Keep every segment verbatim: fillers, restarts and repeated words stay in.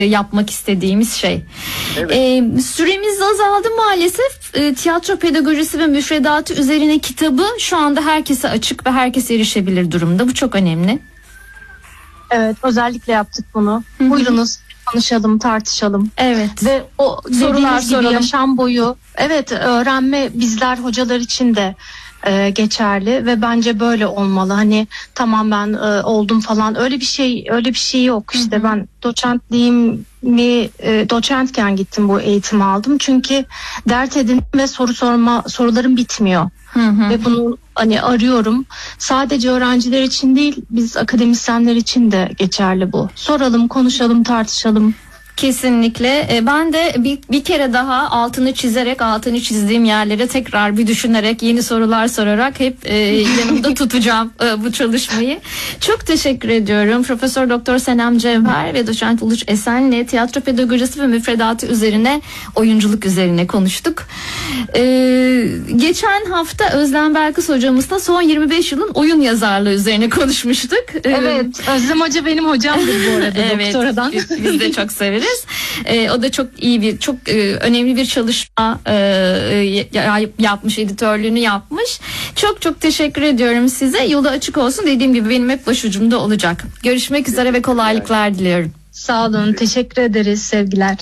yapmak istediğimiz şey. Evet. Ee, süremiz azaldı maalesef. Ee, tiyatro pedagojisi ve müfredatı üzerine kitabı şu anda herkese açık ve herkes erişebilir durumda. Bu çok önemli. Evet, özellikle yaptık bunu. Hı-hı. Buyurunuz, konuşalım, tartışalım. Evet. Ve o sorular gibi soralım. Yaşam boyu, evet, öğrenme bizler hocalar için de e, geçerli ve bence böyle olmalı. Hani tamam ben e, oldum falan, öyle bir şey öyle bir şey yok. İşte Hı-hı. ben doçentliğimi e, doçentken gittim, bu eğitimi aldım. Çünkü dert edindim ve soru sorma sorularım bitmiyor. Hı hı. Ve bunu hani arıyorum. Sadece öğrenciler için değil, biz akademisyenler için de geçerli bu. Soralım, konuşalım, tartışalım. Kesinlikle. Ben de bir, bir kere daha altını çizerek, altını çizdiğim yerlere tekrar bir düşünerek, yeni sorular sorarak hep e, yanımda tutacağım e, bu çalışmayı. Çok teşekkür ediyorum. Profesör Doktor Senem Cevher ve Doçent Uluç Esen'le tiyatro pedagojisi ve müfredatı üzerine, oyunculuk üzerine konuştuk. E, geçen hafta Özlem Belkıs hocamızla son yirmi beş yılın oyun yazarlığı üzerine konuşmuştuk. Evet. Özlem Hoca benim hocamdır bu arada. Evet, doktoradan. Biz, biz de çok severiz. Ee, o da çok iyi bir, çok e, önemli bir çalışma e, yapmış, editörlüğünü yapmış. Çok çok teşekkür ediyorum size. Yolu açık olsun. Dediğim gibi benim hep başucumda olacak. Görüşmek üzere ve kolaylıklar diliyorum. Sağ olun. Teşekkür ederiz. Sevgiler.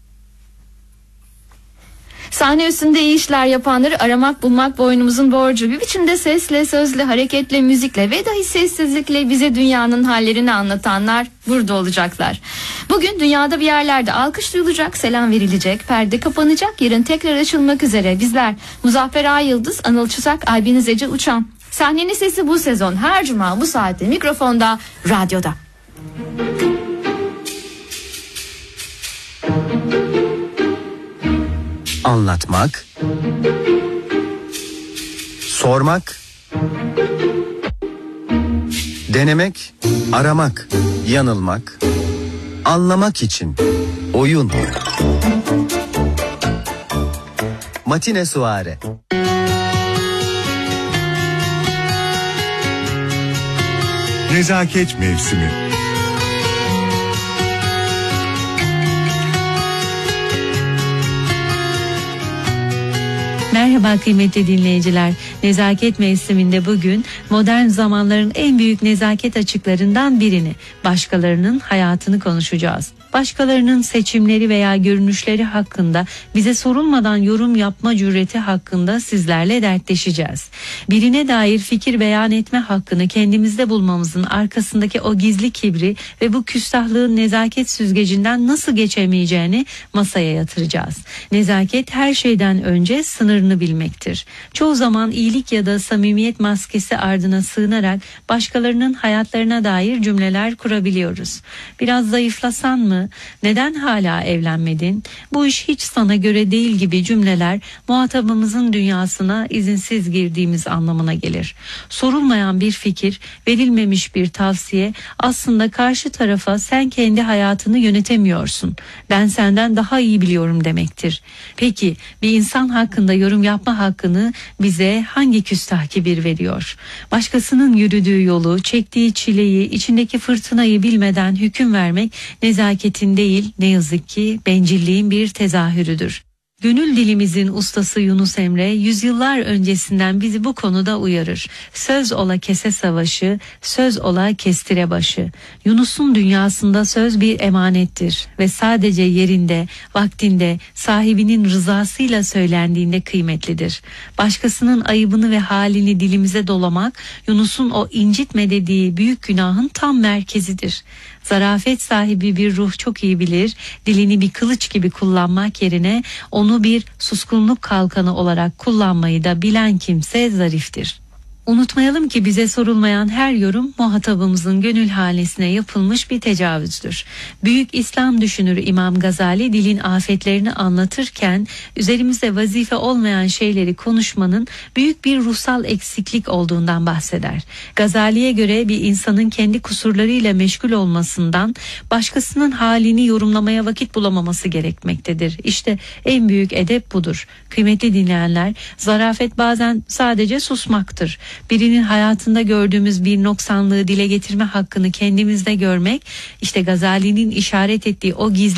Sahne üstünde iyi işler yapanları aramak, bulmak boynumuzun borcu. Bir biçimde sesle, sözle, hareketle, müzikle ve dahi sessizlikle bize dünyanın hallerini anlatanlar burada olacaklar. Bugün dünyada bir yerlerde alkış duyulacak, selam verilecek, perde kapanacak, yarın tekrar açılmak üzere. Bizler Muzaffer Ay Yıldız, Anıl Çısak, Aybiniz Ece Uçan. Sahnenin sesi bu sezon her cuma bu saatte mikrofonda, radyoda. Anlatmak, sormak, denemek, aramak, yanılmak, anlamak için oyun. Matine Suare. Nezaket mevsimi. Merhaba kıymetli dinleyiciler. Nezaket mevsiminde bugün modern zamanların en büyük nezaket açıklarından birini, başkalarının hayatını konuşacağız. Başkalarının seçimleri veya görünüşleri hakkında bize sorulmadan yorum yapma cüreti hakkında sizlerle dertleşeceğiz. Birine dair fikir beyan etme hakkını kendimizde bulmamızın arkasındaki o gizli kibri ve bu küstahlığın nezaket süzgecinden nasıl geçemeyeceğini masaya yatıracağız. Nezaket her şeyden önce sınırını bilmektir. Çoğu zaman iyilik ya da samimiyet maskesi ardına sığınarak başkalarının hayatlarına dair cümleler kurabiliyoruz. Biraz zayıflasan mı? Neden hala evlenmedin? Bu iş hiç sana göre değil gibi cümleler muhatabımızın dünyasına izinsiz girdiğimiz anlamına gelir. Sorulmayan bir fikir, verilmemiş bir tavsiye aslında karşı tarafa sen kendi hayatını yönetemiyorsun, ben senden daha iyi biliyorum demektir. Peki bir insan hakkında yorum yapma hakkını bize hangi küstah kibir veriyor? Başkasının yürüdüğü yolu, çektiği çileyi, içindeki fırtınayı bilmeden hüküm vermek nezaketin değil, ne yazık ki bencilliğin bir tezahürüdür. Gönül dilimizin ustası Yunus Emre yüzyıllar öncesinden bizi bu konuda uyarır. Söz ola kese savaşı, söz ola kestire başı. Yunus'un dünyasında söz bir emanettir ve sadece yerinde, vaktinde, sahibinin rızasıyla söylendiğinde kıymetlidir. Başkasının ayıbını ve halini dilimize dolamak, Yunus'un o incitme dediği büyük günahın tam merkezidir. Zarafet sahibi bir ruh çok iyi bilir, dilini bir kılıç gibi kullanmak yerine onu bir suskunluk kalkanı olarak kullanmayı da bilen kimse zariftir. Unutmayalım ki bize sorulmayan her yorum muhatabımızın gönül hanesine yapılmış bir tecavüzdür. Büyük İslam düşünürü İmam Gazali dilin afetlerini anlatırken üzerimize vazife olmayan şeyleri konuşmanın büyük bir ruhsal eksiklik olduğundan bahseder. Gazali'ye göre bir insanın kendi kusurlarıyla meşgul olmasından başkasının halini yorumlamaya vakit bulamaması gerekmektedir. İşte en büyük edep budur. Kıymetli dinleyenler, zarafet bazen sadece susmaktır. Birinin hayatında gördüğümüz bir noksanlığı dile getirme hakkını kendimizde görmek, işte Gazali'nin işaret ettiği o gizli